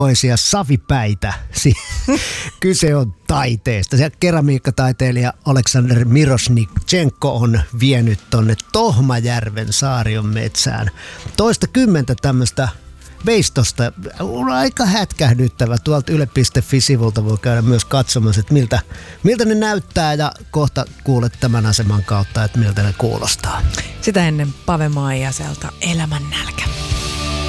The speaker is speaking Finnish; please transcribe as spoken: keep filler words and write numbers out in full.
Toisia savipäitä. Kyse on taiteesta. Se keramiikkataiteilija Aleksander Mirošnichenko on vienyt tonne Tohmajärven Saarion metsään toista kymmentä tämmöistä veistosta. On aika hätkähdyttävä. Tuolta yle piste fi-sivulta voi käydä myös katsomassa, että miltä, miltä ne näyttää, ja kohta kuulet tämän aseman kautta, että miltä ne kuulostaa. Sitä ennen Pave Maijaselta Elämän nälkä.